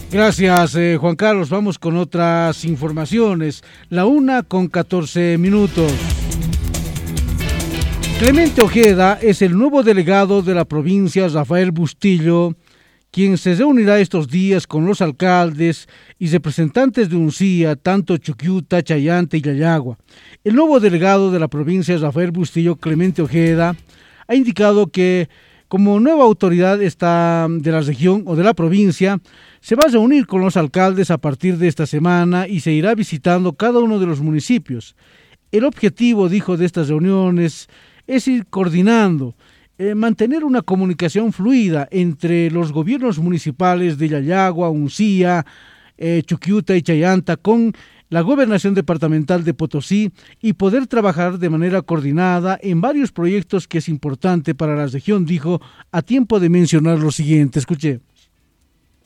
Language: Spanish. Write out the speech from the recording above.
Gracias, Juan Carlos. Vamos con otras informaciones. La 1:14. Clemente Ojeda es el nuevo delegado de la provincia Rafael Bustillo, quien se reunirá estos días con los alcaldes y representantes de Uncía, tanto Chuquiuta, Chayante y Yayagua. El nuevo delegado de la provincia Rafael Bustillo, Clemente Ojeda, ha indicado que como nueva autoridad de la región o de la provincia, se va a reunir con los alcaldes a partir de esta semana y se irá visitando cada uno de los municipios. El objetivo, dijo, de estas reuniones es ir coordinando, mantener una comunicación fluida entre los gobiernos municipales de Yayagua, Uncía, Chuquiuta y Chayanta con la gobernación departamental de Potosí y poder trabajar de manera coordinada en varios proyectos que es importante para la región, dijo, a tiempo de mencionar lo siguiente. Escuche.